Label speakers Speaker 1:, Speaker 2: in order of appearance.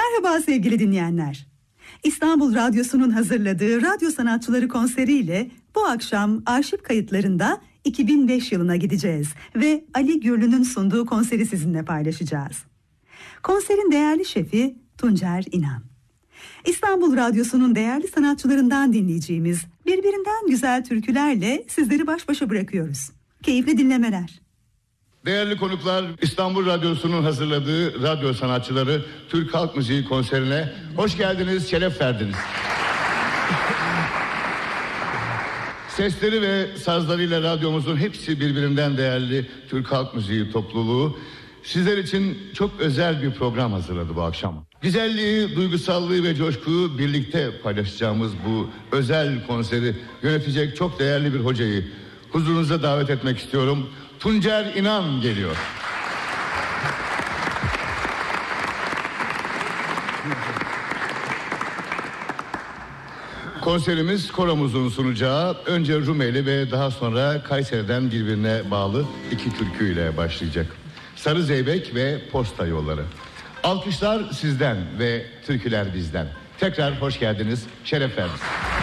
Speaker 1: Merhaba sevgili dinleyenler. İstanbul Radyosu'nun hazırladığı radyo sanatçıları konseriyle bu akşam arşiv kayıtlarında 2005 yılına gideceğiz ve Ali Gürlü'nün sunduğu konseri sizinle paylaşacağız. Konserin değerli şefi Tuncer İnan. İstanbul Radyosu'nun değerli sanatçılarından dinleyeceğimiz birbirinden güzel türkülerle sizleri baş başa bırakıyoruz. Keyifli dinlemeler.
Speaker 2: Değerli konuklar, İstanbul Radyosu'nun hazırladığı radyo sanatçıları Türk Halk Müziği konserine hoş geldiniz, şeref verdiniz. Sesleri ve sazlarıyla radyomuzun hepsi birbirinden değerli Türk Halk Müziği topluluğu sizler için çok özel bir program hazırladı bu akşam. Güzelliği, duygusallığı ve coşkuyu birlikte paylaşacağımız bu özel konseri yönetecek çok değerli bir hocayı huzurunuza davet etmek istiyorum. Tuncer İnan geliyor. Konserimiz koromuzun sunacağı önce Rumeli ve daha sonra Kayseri'den birbirine bağlı iki türküyle başlayacak. Sarı Zeybek ve Posta Yolları. Alkışlar sizden ve türküler bizden. Tekrar hoş geldiniz, şeref verdiniz.